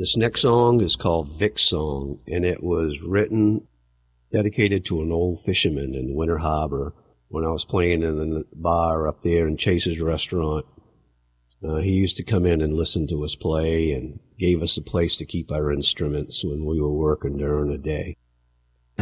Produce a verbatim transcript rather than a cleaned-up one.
This next song is called Vic's Song, and it was written, dedicated to an old fisherman in Winter Harbor when I was playing in the bar up there in Chase's Restaurant. Uh, he used to come in and listen to us play and gave us a place to keep our instruments when we were working during the day.